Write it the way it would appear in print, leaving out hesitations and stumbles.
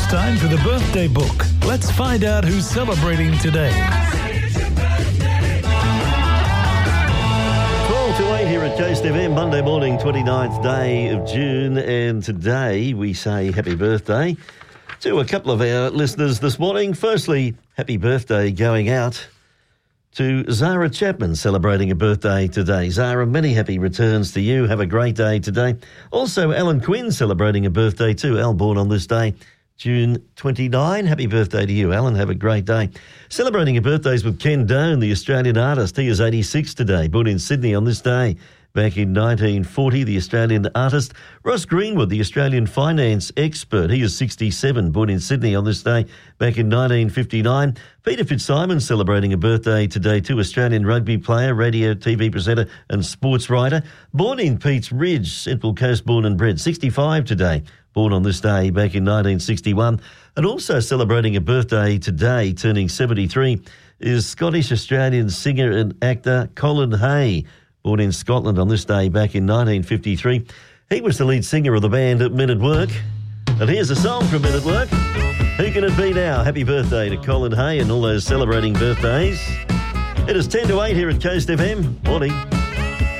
time for the birthday book. Let's find out who's celebrating today. 12 to 8 here at Coast FM, Monday morning, 29th day of June. And today we say happy birthday to a couple of our listeners this morning. Firstly, happy birthday going out to Zara Chapman, celebrating a birthday today. Zara, many happy returns to you. Have a great day today. Also, Alan Quinn celebrating a birthday too. Al born on this day, June 29. Happy birthday to you, Alan. Have a great day. Celebrating a birthdays with Ken Doan, the Australian artist. He is 86 today, born in Sydney on this day. Back in 1940, the Australian artist. Ross Greenwood, the Australian finance expert. He is 67, born in Sydney on this day, back in 1959. Peter Fitzsimons celebrating a birthday today too. Australian rugby player, radio, TV presenter and sports writer. Born in Pete's Ridge, Central Coast, born and bred. 65 today, born on this day, back in 1961. And also celebrating a birthday today, turning 73, is Scottish-Australian singer and actor Colin Hay. Born in Scotland on this day back in 1953. He was the lead singer of the band Men at Work. And here's a song from Men at Work. Who can it be now? Happy birthday to Colin Hay and all those celebrating birthdays. It is 10 to 8 here at Coast FM. Morning.